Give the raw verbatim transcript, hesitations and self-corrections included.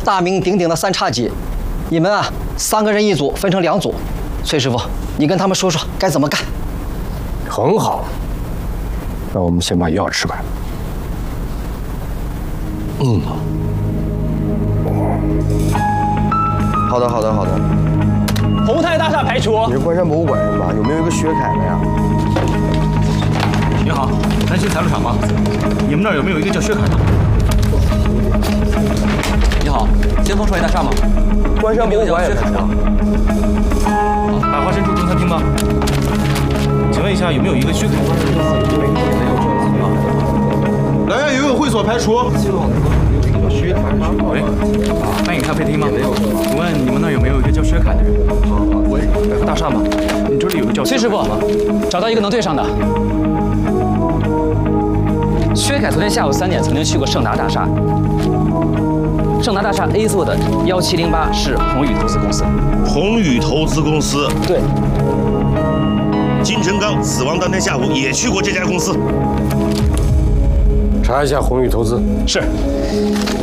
大名鼎鼎的三叉戟。你们啊，三个人一组，分成两组。崔师傅，你跟他们说说该怎么干。 很好，那我们先把药吃完。嗯，好。 好的，好的，好的。 宏泰大厦排除。 你是关山博物馆是吧？有没有一个薛凯的呀？ 你好，南新财路厂吗？你们那儿有没有一个叫薛凯的？ 你好，先锋创业大厦吗？ 关山博物馆也是吗？ 百花深处中餐厅吗？请问一下，有没有一个薛凯？ 南苑游泳会所排除。 喂，半影咖啡厅吗？请问你们那儿有没有一个叫薛凯的人？喂，百花大厦吗？你这里有个叫崔师傅，找到一个能对上的。薛凯昨天下午三点曾经去过盛达大厦。盛达大厦 A 座的幺七零八是宏宇投资公司。 宏宇投资公司。 对。 金晨刚死亡当天下午也去过这家公司。 查一下宏宇投资。 是。